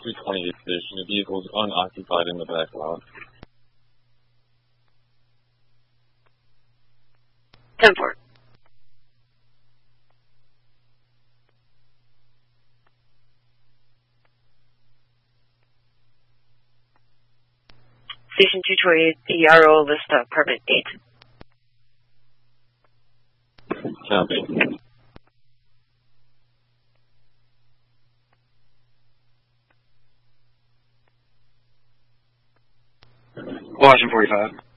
228 station. The vehicle is unoccupied in the back lot. 10-4. Station 228, the RO Vista, apartment 8. Copy. Washington 45.